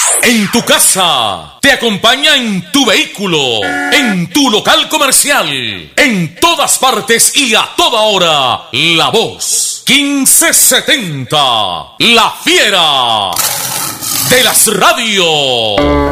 En tu casa, te acompaña en tu vehículo, en tu local comercial, en todas partes y a toda hora. La Voz 1570, la fiera de las radios.